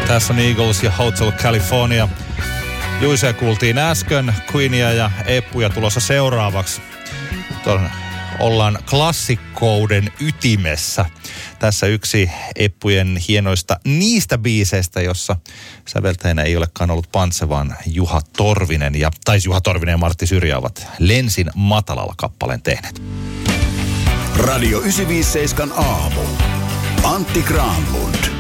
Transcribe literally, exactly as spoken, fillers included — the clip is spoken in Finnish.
Tässä on Eagles ja Hotel California. Juisia kuultiin äsken, Queenia ja Eppuja tulossa seuraavaksi. Tuon ollaan klassikkouden ytimessä. Tässä yksi Eppujen hienoista niistä biiseistä, jossa säveltäjänä ei olekaan ollut Pantse, vaan Juha Torvinen. Ja, tai Juha Torvinen ja Martti Syrjä ovat Lensin matalalla kappaleen tehneet. Radio yhdeksänsataaviisikymmentäseitsemän aamu. Antti Granlund.